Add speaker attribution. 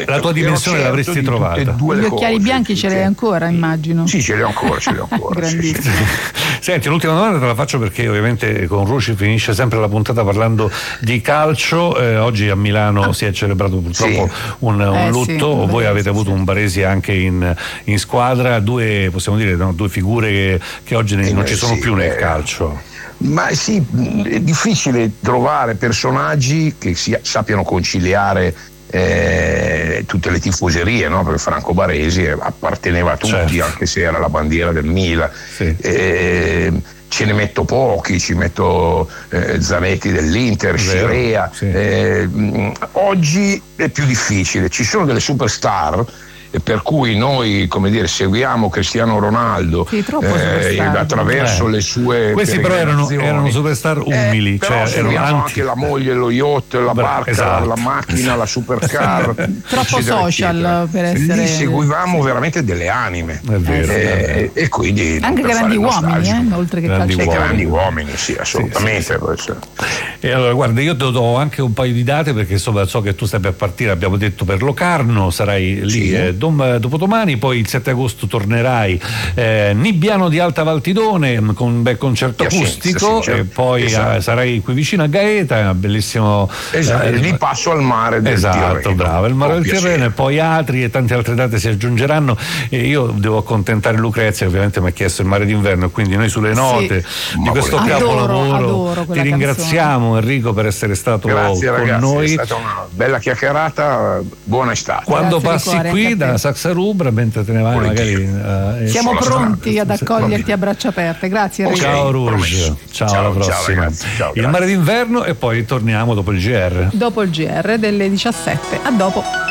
Speaker 1: la tua dimensione l'avresti trovata.
Speaker 2: Gli occhiali bianchi ce l'hai ancora, immagino.
Speaker 1: Sì, ce li ho ancora.
Speaker 2: Grandissimo.
Speaker 1: Senti, l'ultima domanda te la faccio perché ovviamente con Ruci finisce sempre la puntata parlando di calcio. Oggi a Milano si è celebrato purtroppo un lutto. Voi avete avuto un Baresi anche in squadra, possiamo dire due figure che oggi non ci sono più nel calcio.
Speaker 3: Ma sì, è difficile trovare personaggi che sappiano conciliare tutte le tifoserie, no? Perché Franco Baresi apparteneva a tutti, anche se era la bandiera del Milan. Ce ne metto pochi, ci metto Zanetti dell'Inter, Scirea. Oggi è più difficile, ci sono delle superstar per cui noi, come dire, seguiamo Cristiano Ronaldo attraverso le sue
Speaker 1: questi però erano superstar umili,
Speaker 3: però seguiamo anche la moglie, lo yacht, la barca, la macchina, la supercar,
Speaker 2: troppo social per essere
Speaker 3: lì seguivamo veramente delle anime,
Speaker 1: è vero,
Speaker 3: e quindi
Speaker 2: anche grandi uomini, oltre che
Speaker 3: grandi uomini, sì, assolutamente.
Speaker 1: E allora guarda, io ti do anche un paio di date perché so che tu stai per partire, abbiamo detto per Locarno, sarai lì dopodomani, poi il 7 agosto tornerai Nibbiano di Alta Valtidone con un bel concerto acustico, e poi sarai qui vicino a Gaeta, bellissimo,
Speaker 3: lì passo al mare del Tirreno.
Speaker 1: Bravo, il mare del Tirreno, e poi Atri e tante altre date si aggiungeranno, e io devo accontantare Lucrezia, ovviamente mi ha chiesto il mare d'inverno, e quindi noi sulle note di questo capolavoro ti ringraziamo, Enrico, per essere stato con noi.
Speaker 3: È stata una bella chiacchierata, buona estate.
Speaker 1: Quando passi qui da Saxa Rubra, mentre te ne vai magari
Speaker 2: siamo pronti ad accoglierti a braccia aperte. Grazie Enrico.
Speaker 1: Ciao Rouge, ciao, alla prossima. Il mare d'inverno, e poi torniamo dopo il GR
Speaker 2: delle 17. A dopo.